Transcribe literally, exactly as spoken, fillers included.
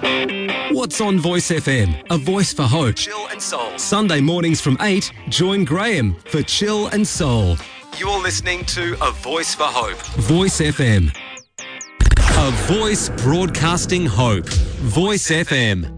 What's on Voice F M? A voice for hope. Chill and Soul. Sunday mornings from eight, join Graham for Chill and Soul. You're listening to A Voice for Hope. Voice F M. A voice broadcasting hope. Voice F M.